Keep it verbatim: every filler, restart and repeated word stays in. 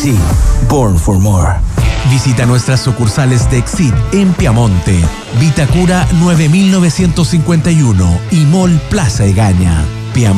G, Born for More. Visita nuestras sucursales de Exit en Piamonte, Vitacura nueve mil novecientos cincuenta y uno y Mall Plaza Egaña.